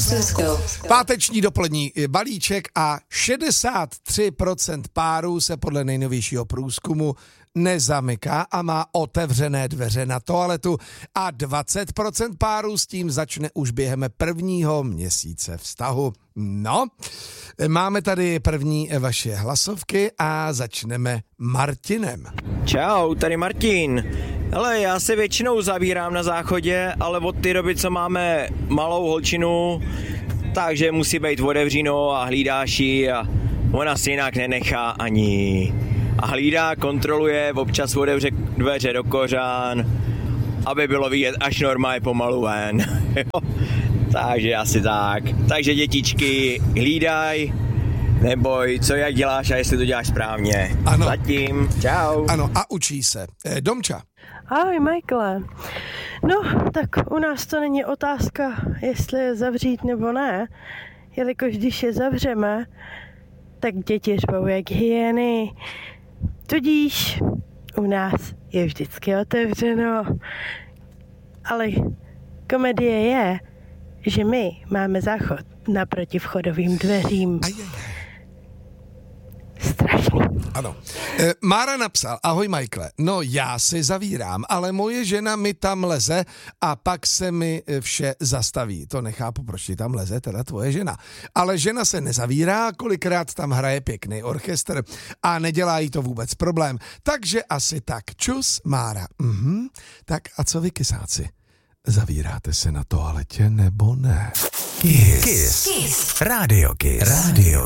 Páteční dopolední balíček a 63% párů se podle nejnovějšího průzkumu nezamyká a má otevřené dveře na toaletu a 20% párů s tím začne už během prvního měsíce vztahu. No, máme tady první vaše hlasovky a začneme Martinem. Čau, tady Martin. Hele, já se většinou zavírám na záchodě, ale od té doby, co máme malou holčinu, takže musí být otevřeno a hlídáš ji a ona si jinak nenechá ani. A hlídá, kontroluje, občas otevře dveře do kořán, aby bylo vidět až normálně pomalu ven. Takže asi tak. Takže dětičky, hlídaj, neboj, co jak děláš a jestli to děláš správně. Ano. Zatím, čau. Ano, a učí se. Domča. Ahoj, Michaele. No, tak u nás to není otázka, jestli je zavřít nebo ne, jelikož když je zavřeme, tak děti řvou jak hyeny. Tudíž u nás je vždycky otevřeno. Ale komedie je, že my máme záchod naproti vchodovým dveřím. Strašný. Ano. Mára napsal, ahoj Michaele, no já si zavírám, ale moje žena mi tam leze a pak se mi vše zastaví. To nechápu, proč ti tam leze teda tvoje žena. Ale žena se nezavírá, kolikrát tam hraje pěkný orchestr a nedělá jí to vůbec problém. Takže asi tak. Čus, Mára. Tak a co vy, kysáci? Zavíráte se na toaletě nebo ne? Kiss. Rádio Kiss.